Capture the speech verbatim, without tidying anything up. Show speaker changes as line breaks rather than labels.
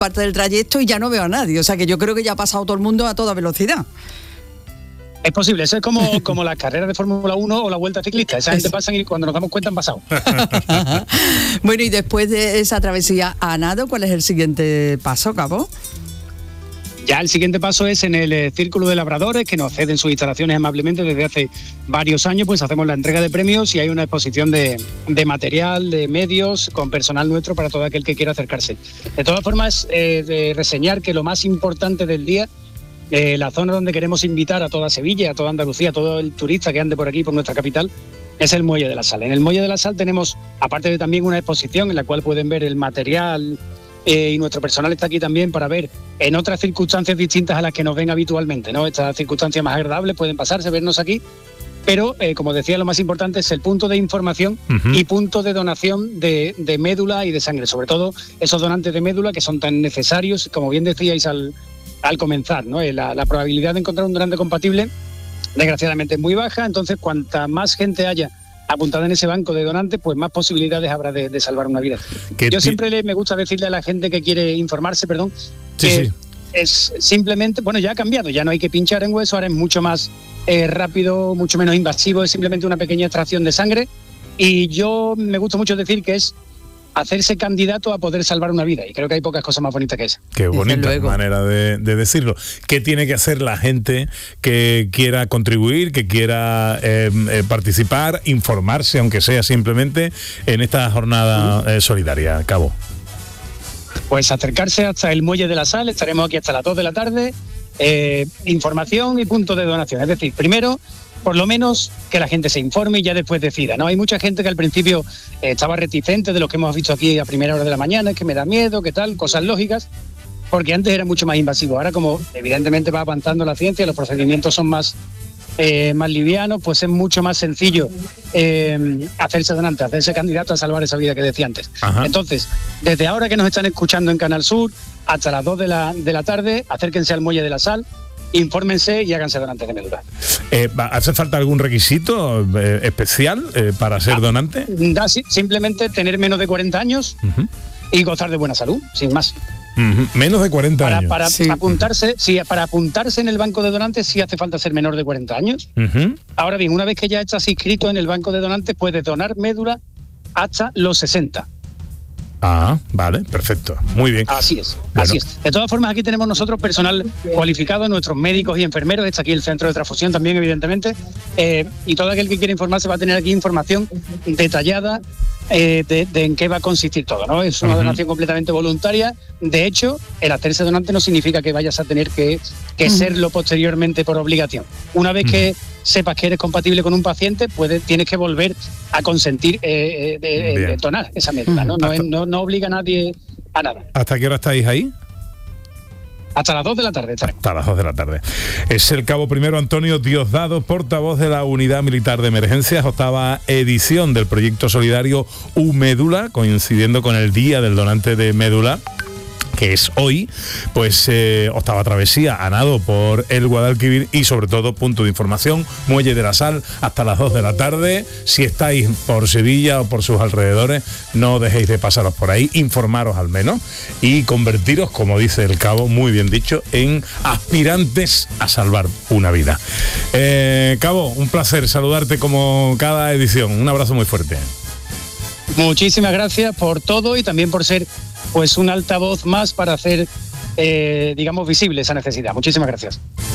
parte del trayecto y ya no veo a nadie. O sea que yo creo que ya ha pasado todo el mundo a toda velocidad.
Es posible, eso es como, como las carreras de Fórmula uno o la Vuelta Ciclista. Esa gente pasan y cuando nos damos cuenta han pasado.
Bueno, y después de esa travesía a nado, ¿cuál es el siguiente paso, Cabo?
Ya el siguiente paso es en el eh, Círculo de Labradores, que nos ceden sus instalaciones amablemente desde hace varios años, pues hacemos la entrega de premios y hay una exposición de, de material, de medios, con personal nuestro para todo aquel que quiera acercarse. De todas formas, eh, de reseñar que lo más importante del día, eh, la zona donde queremos invitar a toda Sevilla, a toda Andalucía, a todo el turista que ande por aquí, por nuestra capital, es el Muelle de la Sal. En el Muelle de la Sal tenemos, aparte de también una exposición en la cual pueden ver el material, Eh, y nuestro personal está aquí también para ver en otras circunstancias distintas a las que nos ven habitualmente, ¿no? Estas circunstancias más agradables pueden pasarse, vernos aquí, pero eh, como decía, lo más importante es el punto de información uh-huh. y punto de donación de, de médula y de sangre, sobre todo esos donantes de médula que son tan necesarios, como bien decíais al, al comenzar, ¿no? Eh, la, la probabilidad de encontrar un donante compatible, desgraciadamente, es muy baja, entonces cuanta más gente haya apuntada en ese banco de donantes, pues más posibilidades habrá de, de salvar una vida. Yo ti... siempre le, me gusta decirle a la gente que quiere informarse, perdón,
sí,
que
sí.
es simplemente, bueno, ya ha cambiado, ya no hay que pinchar en hueso, ahora es mucho más eh, rápido, mucho menos invasivo, es simplemente una pequeña extracción de sangre y yo me gusta mucho decir que es hacerse candidato a poder salvar una vida, y creo que hay pocas cosas más bonitas que esa.
Qué bonita manera de, de decirlo. ¿Qué tiene que hacer la gente que quiera contribuir, que quiera eh, eh, participar, informarse, aunque sea simplemente, en esta jornada eh, solidaria, Cabo?
Pues acercarse hasta el Muelle de la Sal, estaremos aquí hasta las dos de la tarde, eh, información y punto de donación, es decir, primero, por lo menos que la gente se informe y ya después decida, ¿no? Hay mucha gente que al principio eh, estaba reticente de lo que hemos visto aquí a primera hora de la mañana, es que me da miedo, que tal, cosas lógicas, porque antes era mucho más invasivo. Ahora, como evidentemente va avanzando la ciencia, los procedimientos son más, eh, más livianos, pues es mucho más sencillo eh, hacerse donante, hacerse candidato a salvar esa vida que decía antes. Ajá. Entonces, desde ahora que nos están escuchando en Canal Sur, hasta las dos de la, de la tarde, acérquense al Muelle de la Sal, infórmense y háganse donantes de médula.
Eh, ¿Hace falta algún requisito eh, especial eh, para ser ah, donante?
Da, sí, simplemente tener menos de cuarenta años uh-huh. y gozar de buena salud, sin más.
Uh-huh. Menos de cuarenta
para,
años.
Para
sí.
apuntarse, sí, para apuntarse en el banco de donantes sí hace falta ser menor de cuarenta años. Uh-huh. Ahora bien, una vez que ya estás inscrito en el banco de donantes, puedes donar médula hasta los sesenta.
Ah, vale, perfecto, muy bien.
Así es,
bueno.
así es. De todas formas, aquí tenemos nosotros personal cualificado, nuestros médicos y enfermeros, está aquí el centro de transfusión también, evidentemente, eh, y todo aquel que quiera informarse va a tener aquí información detallada eh, de, de en qué va a consistir todo, ¿no? Es una uh-huh. donación completamente voluntaria. De hecho, el hacerse donante no significa que vayas a tener que, que uh-huh. serlo posteriormente por obligación. Una vez uh-huh. que sepas que eres compatible con un paciente, puedes, tienes que volver a consentir eh, de, de, de donar esa médula, ¿no? No, no, no obliga a nadie a nada.
¿Hasta qué hora estáis ahí?
Hasta las dos de la tarde.
Estaremos. Hasta las dos de la tarde. Es el cabo primero Antonio Diosdado, portavoz de la Unidad Militar de Emergencias, octava edición del proyecto solidario U-Médula, coincidiendo con el Día del Donante de Médula, que es hoy, pues eh, octava travesía a nado por el Guadalquivir y sobre todo punto de información, Muelle de la Sal, hasta las dos de la tarde. Si estáis por Sevilla o por sus alrededores, no dejéis de pasaros por ahí, informaros al menos y convertiros, como dice el cabo, muy bien dicho, en aspirantes a salvar una vida. Eh, Cabo, un placer saludarte como cada edición, un abrazo muy fuerte.
Muchísimas gracias por todo y también por ser pues un altavoz más para hacer, eh, digamos, visible esa necesidad. Muchísimas gracias.